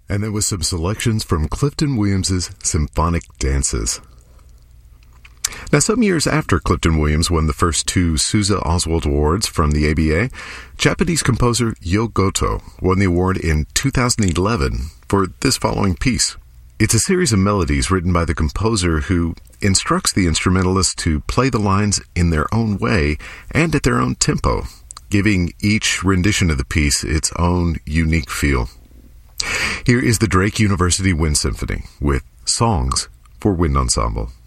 And there was some selections from Clifton Williams's Symphonic Dances. Now, some years after Clifton Williams won the first two Sousa Oswald Awards from the ABA, Japanese composer Yo Goto won the award in 2011 for this following piece. It's a series of melodies written by the composer who instructs the instrumentalist to play the lines in their own way and at their own tempo, giving each rendition of the piece its own unique feel. Here is the Drake University Wind Symphony with Songs for Wind Ensemble.